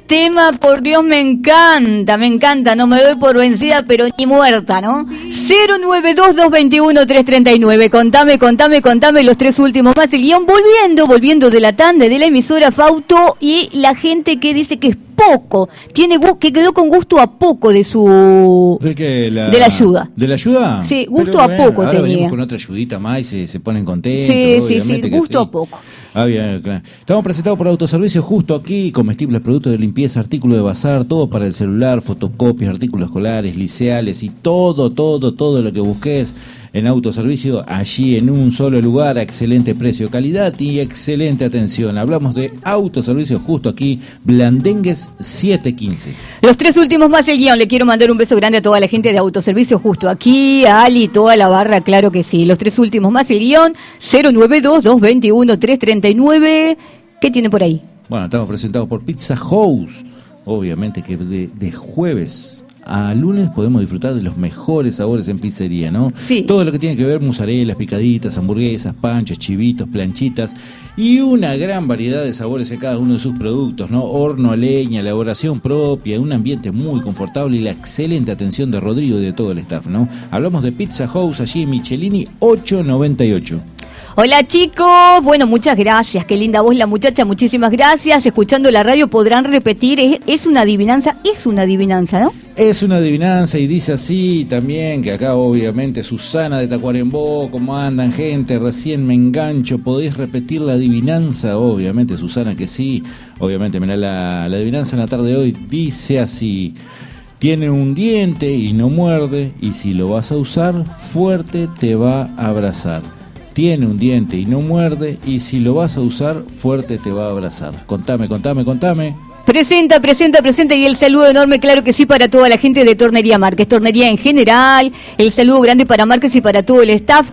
tema, por Dios, me encanta, no me doy por vencida, pero ni muerta, ¿no? Sí. 092-221-339, contame los tres últimos más, el guión, volviendo de la tanda de la emisora Fauto, y la gente que dice que es poco, que quedó con gusto a poco de su... ¿De la ayuda? ¿De la ayuda? Sí, gusto a poco ahora tenía. Venimos con otra ayudita más y se ponen contentos. Sí, gusto a poco. Bien, claro. Estamos presentados por Autoservicio Justo Aquí, comestibles, productos de limpieza, artículos de bazar, todo para el celular, fotocopias, artículos escolares, liceales y todo lo que busques en Autoservicio, allí en un solo lugar, a excelente precio, calidad y excelente atención. Hablamos de Autoservicio Justo Aquí, Blandengues 715. Los tres últimos más el guión. Le quiero mandar un beso grande a toda la gente de Autoservicio Justo Aquí, a Ali, toda la barra, claro que sí. Los tres últimos más el guión, 092-221-339. ¿Qué tiene por ahí? Bueno, estamos presentados por Pizza House. Obviamente que de jueves a lunes podemos disfrutar de los mejores sabores en pizzería, ¿no? Sí. Todo lo que tiene que ver mozzarellas, picaditas, hamburguesas, panchos, chivitos, planchitas y una gran variedad de sabores en cada uno de sus productos, ¿no? Horno a leña, elaboración propia, un ambiente muy confortable y la excelente atención de Rodrigo y de todo el staff, ¿no? Hablamos de Pizza House allí en Michelini 898. Hola chicos, bueno, muchas gracias, qué linda voz la muchacha, muchísimas gracias. Escuchando la radio podrán repetir, es una adivinanza, ¿no? Es una adivinanza y dice así también, que acá obviamente Susana de Tacuarembó, ¿cómo andan gente? Recién me engancho, ¿podéis repetir la adivinanza? Obviamente Susana que sí, obviamente mirá la adivinanza en la tarde de hoy, dice así: tiene un diente y no muerde, y si lo vas a usar, fuerte te va a abrazar. Tiene un diente y no muerde, y si lo vas a usar, fuerte te va a abrazar. Contame. Presenta, y el saludo enorme, claro que sí, para toda la gente de Tornería Márquez, Tornería en general, el saludo grande para Márquez y para todo el staff,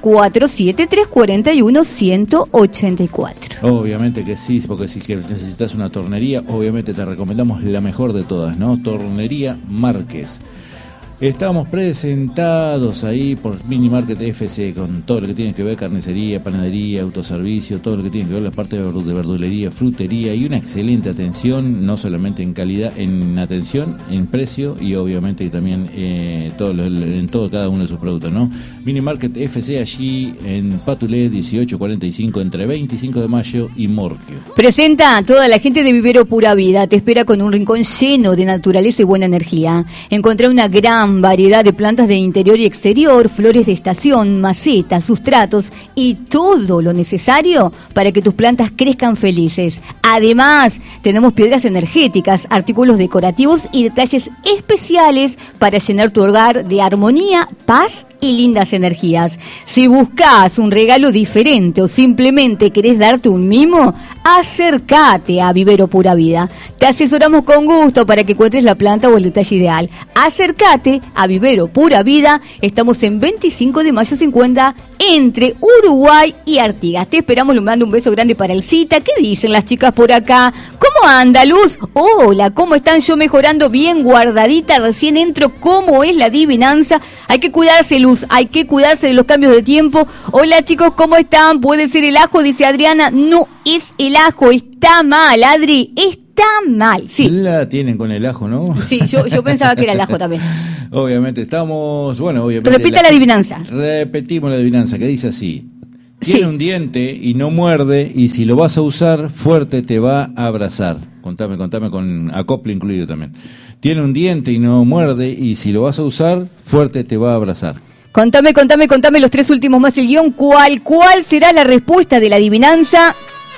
473-41-184. Obviamente que sí, porque si necesitas una tornería, obviamente te recomendamos la mejor de todas, ¿no? Tornería Márquez. Estamos presentados ahí por Mini Market FC con todo lo que tiene que ver carnicería, panadería, autoservicio, todo lo que tiene que ver la parte de verdulería, frutería y una excelente atención, no solamente en calidad, en atención, en precio y obviamente también en todo cada uno de sus productos, ¿no? Mini Market FC allí en Patulé 1845 entre 25 de mayo y Morquio. Presenta a toda la gente de Vivero Pura Vida, te espera con un rincón lleno de naturaleza y buena energía. Encontrá una gran variedad de plantas de interior y exterior, flores de estación, macetas, sustratos y todo lo necesario para que tus plantas crezcan felices. Además, tenemos piedras energéticas, artículos decorativos y detalles especiales para llenar tu hogar de armonía, paz y lindas energías. Si buscas un regalo diferente o simplemente querés darte un mimo, acércate a Vivero Pura Vida. Te asesoramos con gusto para que encuentres la planta o el detalle ideal. Acércate a Vivero Pura Vida. Estamos en 25 de mayo 50 entre Uruguay y Artigas. Te esperamos, le mando un beso grande para el Cita. ¿Qué dicen las chicas por acá? ¿Cómo anda, Luz? Hola, ¿cómo están? Yo mejorando, bien guardadita, recién entro. ¿Cómo es la adivinanza? Hay que cuidarse, Luz, hay que cuidarse de los cambios de tiempo. Hola chicos, ¿cómo están? ¿Puede ser el ajo? Dice Adriana. No es el ajo, está mal, Adri, está mal. Sí. La tienen con el ajo, ¿no? Sí, yo pensaba que era el ajo también. Obviamente estamos, obviamente. Repita la adivinanza. Repetimos la adivinanza, que dice así: tiene un diente y no muerde, y si lo vas a usar, fuerte te va a abrazar. Contame con acople incluido también. Tiene un diente y no muerde, y si lo vas a usar, fuerte te va a abrazar. Contame los tres últimos más el guión. ¿Cuál será la respuesta de la adivinanza?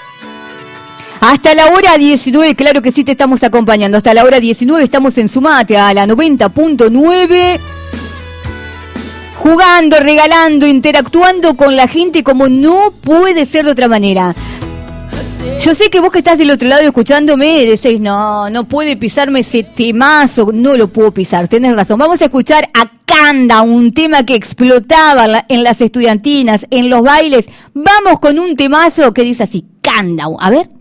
Hasta la hora 19, claro que sí, te estamos acompañando. Hasta la hora 19 estamos en Sumate a la 90.9. Jugando, regalando, interactuando con la gente como no puede ser de otra manera. Yo sé que vos que estás del otro lado escuchándome decís, no puede pisarme ese temazo, no lo puedo pisar, tenés razón. Vamos a escuchar a Canda, un tema que explotaba en las estudiantinas, en los bailes. Vamos con un temazo que dice así, Canda, a ver.